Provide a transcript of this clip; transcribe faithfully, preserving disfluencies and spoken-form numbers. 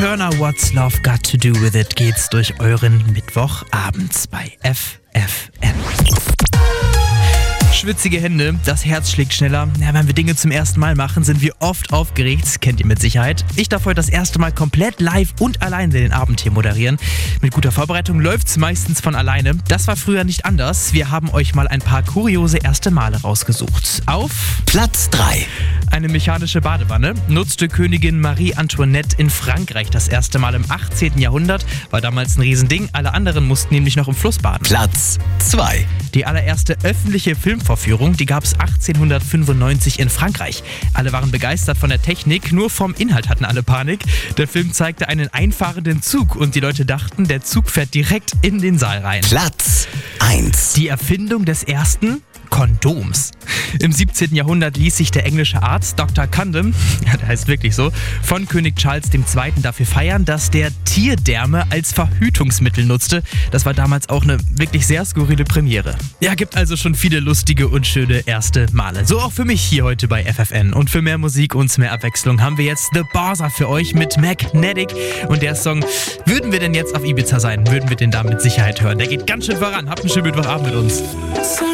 Turner, What's Love Got to Do with It geht's durch euren Mittwochabends bei F F N. Schwitzige Hände, das Herz schlägt schneller. Ja, wenn wir Dinge zum ersten Mal machen, sind wir oft aufgeregt, kennt ihr mit Sicherheit. Ich darf heute das erste Mal komplett live und alleine den Abend hier moderieren. Mit guter Vorbereitung läuft's meistens von alleine. Das war früher nicht anders. Wir haben euch mal ein paar kuriose erste Male rausgesucht. Auf Platz drei. Eine mechanische Badewanne nutzte Königin Marie Antoinette in Frankreich das erste Mal im achtzehnten Jahrhundert. War damals ein Riesending. Alle anderen mussten nämlich noch im Fluss baden. Platz zwei. Die allererste öffentliche Filmvorführung, die gab es achtzehnhundertfünfundneunzig in Frankreich. Alle waren begeistert von der Technik, nur vom Inhalt hatten alle Panik. Der Film zeigte einen einfahrenden Zug und die Leute dachten, der Zug fährt direkt in den Saal rein. Platz eins. Die Erfindung des ersten Kondoms. Im siebzehnten Jahrhundert ließ sich der englische Arzt Doktor Condom, ja, der heißt wirklich so, von König Charles der Zweite. dafür feiern, dass der Tierdärme als Verhütungsmittel nutzte. Das war damals auch eine wirklich sehr skurrile Premiere. Ja, gibt also schon viele lustige und schöne erste Male. So auch für mich hier heute bei F F N. Und für mehr Musik und mehr Abwechslung haben wir jetzt The Bozza für euch mit Magnetic. Und der Song, würden wir denn jetzt auf Ibiza sein, würden wir den da mit Sicherheit hören. Der geht ganz schön voran. Habt einen schönen Mittwochabend mit uns.